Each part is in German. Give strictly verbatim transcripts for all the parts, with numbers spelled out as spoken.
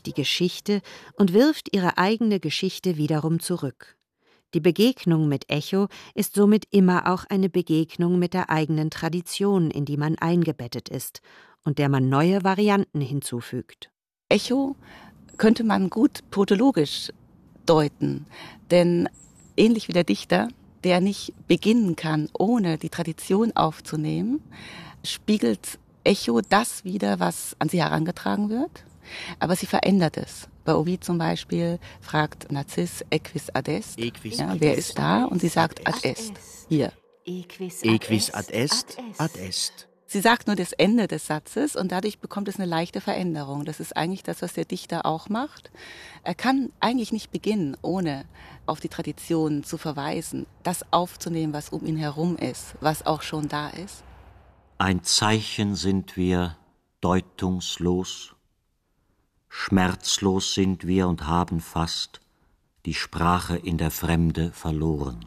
die Geschichte und wirft ihre eigene Geschichte wiederum zurück. Die Begegnung mit Echo ist somit immer auch eine Begegnung mit der eigenen Tradition, in die man eingebettet ist und der man neue Varianten hinzufügt. Echo könnte man gut protologisch deuten, denn ähnlich wie der Dichter, der nicht beginnen kann, ohne die Tradition aufzunehmen, spiegelt Echo das wider, was an sie herangetragen wird, aber sie verändert es. Bei Ovid zum Beispiel fragt Narziss, equis ad est, Equis ja, wer ist da? Und sie sagt ad est, hier. Equis ad est, ad est. Sie sagt nur das Ende des Satzes und dadurch bekommt es eine leichte Veränderung. Das ist eigentlich das, was der Dichter auch macht. Er kann eigentlich nicht beginnen, ohne auf die Tradition zu verweisen, das aufzunehmen, was um ihn herum ist, was auch schon da ist. Ein Zeichen sind wir, deutungslos, schmerzlos sind wir und haben fast die Sprache in der Fremde verloren.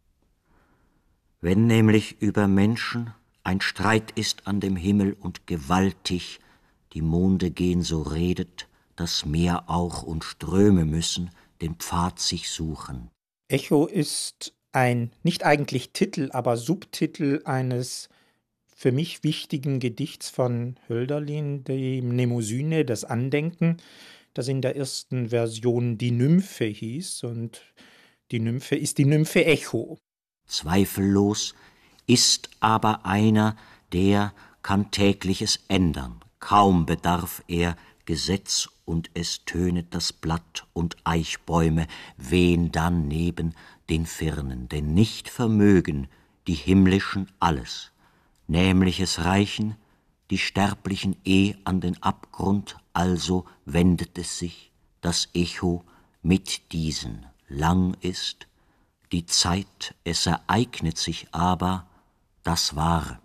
Wenn nämlich über Menschen ein Streit ist an dem Himmel und gewaltig, die Monde gehen, so redet, das Meer auch und Ströme müssen den Pfad sich suchen. Echo ist ein, nicht eigentlich Titel, aber Subtitel eines für mich wichtigen Gedichts von Hölderlin, die Mnemosyne, das Andenken, das in der ersten Version die Nymphe hieß, und die Nymphe ist die Nymphe Echo. Zweifellos ist aber einer, der kann tägliches ändern. Kaum bedarf er Gesetz und es tönet das Blatt und Eichbäume wehen dann neben den Firnen, denn nicht vermögen die himmlischen alles. Nämliches reichen die Sterblichen eh an den Abgrund, also wendet es sich, das Echo mit diesen. Lang ist die Zeit, es ereignet sich aber das Wahre.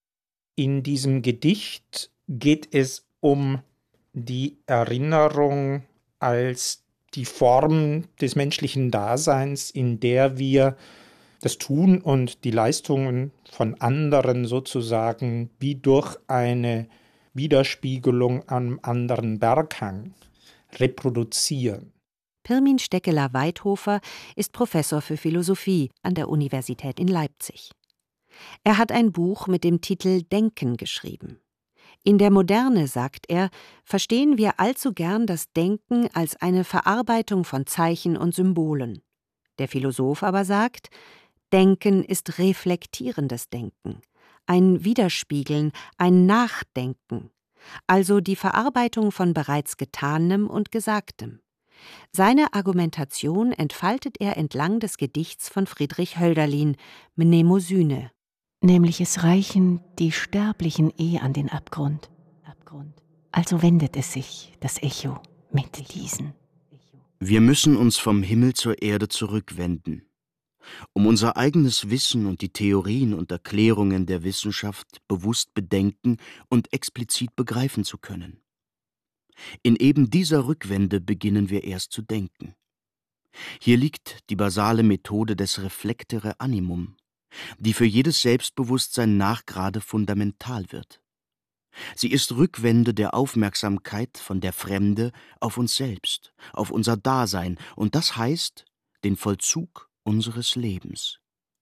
In diesem Gedicht geht es um die Erinnerung als die Form des menschlichen Daseins, in der wir das Tun und die Leistungen von anderen sozusagen wie durch eine Widerspiegelung am anderen Berghang reproduzieren. Pirmin Steckeler-Weithofer ist Professor für Philosophie an der Universität in Leipzig. Er hat ein Buch mit dem Titel Denken geschrieben. In der Moderne, sagt er, verstehen wir allzu gern das Denken als eine Verarbeitung von Zeichen und Symbolen. Der Philosoph aber sagt, Denken ist reflektierendes Denken, ein Widerspiegeln, ein Nachdenken, also die Verarbeitung von bereits Getanem und Gesagtem. Seine Argumentation entfaltet er entlang des Gedichts von Friedrich Hölderlin, Mnemosyne. Nämlich es reichen die Sterblichen eh an den Abgrund. Also wendet es sich, das Echo, mit diesen. Wir müssen uns vom Himmel zur Erde zurückwenden, um unser eigenes Wissen und die Theorien und Erklärungen der Wissenschaft bewusst bedenken und explizit begreifen zu können. In eben dieser Rückwende beginnen wir erst zu denken. Hier liegt die basale Methode des Reflectere Animum, die für jedes Selbstbewusstsein nachgerade fundamental wird. Sie ist Rückwende der Aufmerksamkeit von der Fremde auf uns selbst, auf unser Dasein, und das heißt den Vollzug unseres Lebens.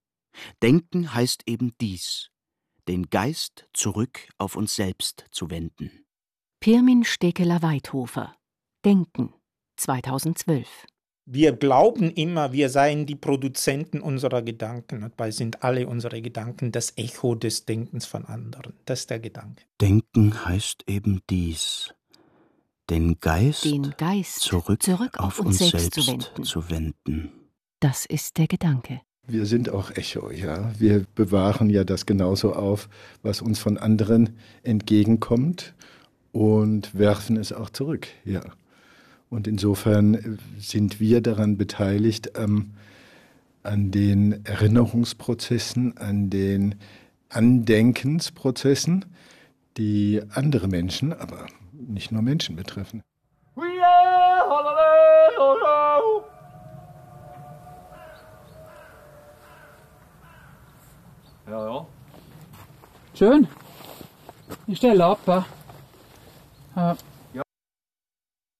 Denken heißt eben dies, den Geist zurück auf uns selbst zu wenden. Pirmin Steckeler-Weithofer, Denken, zweitausendzwölf. Wir glauben immer, wir seien die Produzenten unserer Gedanken. Und dabei sind alle unsere Gedanken das Echo des Denkens von anderen. Das ist der Gedanke. Denken heißt eben dies, den Geist, den Geist zurück, zurück auf, auf uns selbst, selbst zu, wenden. zu wenden. Das ist der Gedanke. Wir sind auch Echo, ja. Wir bewahren ja das genauso auf, was uns von anderen entgegenkommt, und werfen es auch zurück, ja. Und insofern sind wir daran beteiligt, ähm, an den Erinnerungsprozessen, an den Andenkensprozessen, die andere Menschen, aber nicht nur Menschen betreffen. Ja, ja. Schön. Ich stelle ab. Ja.